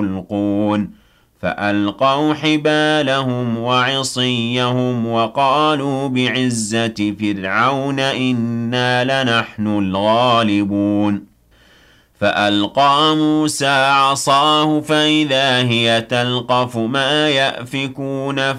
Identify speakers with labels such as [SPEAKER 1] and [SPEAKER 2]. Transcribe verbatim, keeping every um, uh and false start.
[SPEAKER 1] يلقون فألقوا حبالهم وعصيهم وقالوا بعزة فرعون إنا لنحن الغالبون فألقى موسى عصاه فإذا هي تلقف ما يأفكون